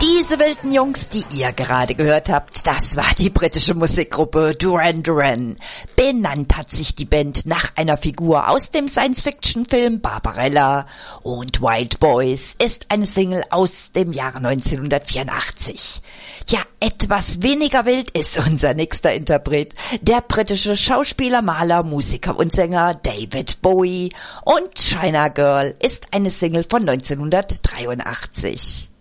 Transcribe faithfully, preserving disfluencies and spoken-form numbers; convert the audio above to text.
Diese wilden Jungs, die ihr gerade gehört habt, das war die britische Musikgruppe Duran Duran. Benannt hat sich die Band nach einer Figur aus dem Science-Fiction-Film Barbarella. Und Wild Boys ist eine Single aus dem Jahre neunzehnhundertvierundachtzig. Tja, etwas weniger wild ist unser nächster Interpret, der britische Schauspieler, Maler, Musiker und Sänger David Bowie. Und China Girl ist eine Single von neunzehnhundertdreiundachtzig.